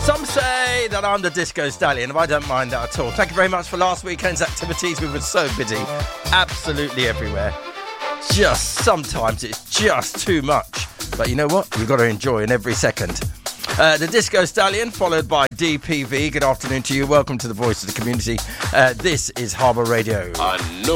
Some say that I'm the disco stallion, and I don't mind that at all. Thank you very much for last weekend's activities. We were so busy, absolutely everywhere. Sometimes it's just too much. But you know what? You've got to enjoy in every second. The Disco Stallion, followed by DPV. Good afternoon to you. Welcome to the Voice of the Community. This is Harbour Radio. I know.